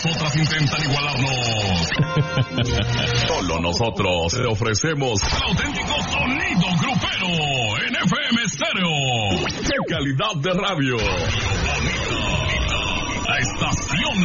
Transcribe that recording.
las otras intentan igualarnos. Solo nosotros le ofrecemos el auténtico sonido grupero en FM Stereo. ¡Qué calidad de radio! La estación